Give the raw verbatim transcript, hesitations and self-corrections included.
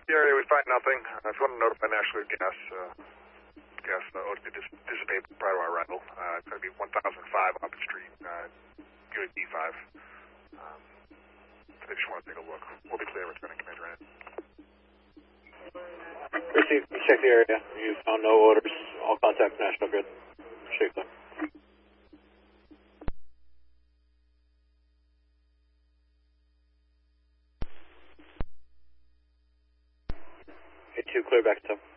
the area, we find nothing. Uh, if you want to notify National Grid Gas, uh, gas uh, ought to dis dissipate prior to our arrival. Uh, it's going to be one thousand five Upper Street, uh, unit D five. Um, I just want to take a look. We'll be clear returning commander in. Received. Check the area. You found no orders. All contact National Grid. Appreciate that. A two, clear back to top.